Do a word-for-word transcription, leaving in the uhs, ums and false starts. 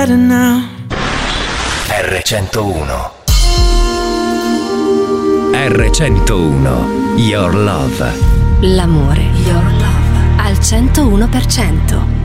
better now. R centouno. R centouno. Your Love. L'amore. Your Love. Al centouno per cento.